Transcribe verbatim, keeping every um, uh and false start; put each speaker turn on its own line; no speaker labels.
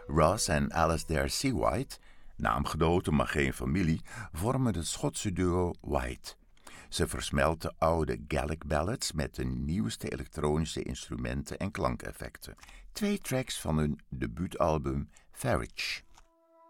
Ross en Alasdair Seawhite, naamgenoten maar geen familie, vormen het Schotse duo White. Ze versmelten oude Gaelic ballads met de nieuwste elektronische instrumenten en klankeffecten. Twee tracks van hun debuutalbum Farage.